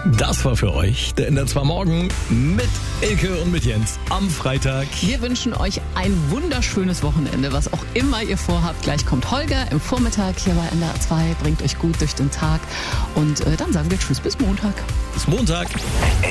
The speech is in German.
Das war für euch der NDR2 Morgen mit Ilke und mit Jens am Freitag. Wir wünschen euch ein wunderschönes Wochenende, was auch immer ihr vorhabt. Gleich kommt Holger im Vormittag hier bei NDR2, bringt euch gut durch den Tag und dann sagen wir Tschüss bis Montag. Bis Montag.